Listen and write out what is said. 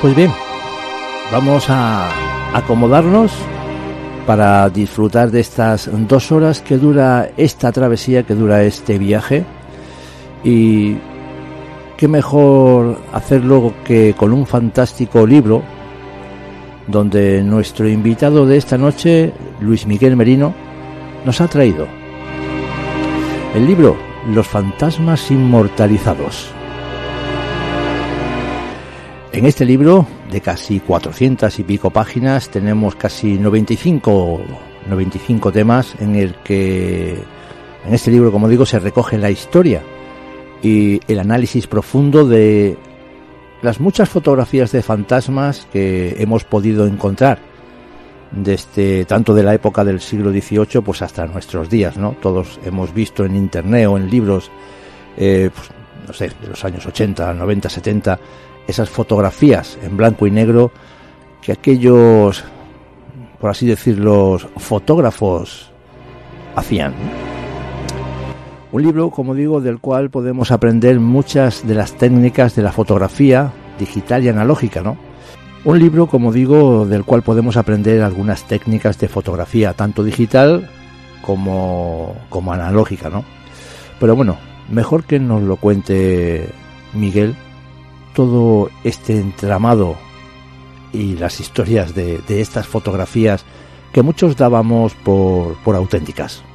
Pues bien, vamos a acomodarnos para disfrutar de estas 2 horas que dura esta travesía, que dura este viaje. Y qué mejor hacerlo que con un fantástico libro, donde nuestro invitado de esta noche, Luis Miguel Merino, nos ha traído el libro Los fantasmas inmortalizados. En este libro, de casi 400 y pico páginas, tenemos casi 95 temas en el que, en este libro, como digo, se recoge la historia y el análisis profundo de las muchas fotografías de fantasmas que hemos podido encontrar desde tanto de la época del siglo XVIII pues hasta nuestros días, ¿no? Todos hemos visto en internet o en libros, pues, no sé, de los años 80, 90, 70, esas fotografías en blanco y negro que aquellos, por así decirlo, fotógrafos hacían. Un libro, como digo, del cual podemos aprender muchas de las técnicas de la fotografía digital y analógica, ¿no? Un libro, como digo, del cual podemos aprender algunas técnicas de fotografía, tanto digital como analógica, ¿no? Pero bueno, mejor que nos lo cuente Miguel, todo este entramado y las historias de estas fotografías que muchos dábamos por auténticas.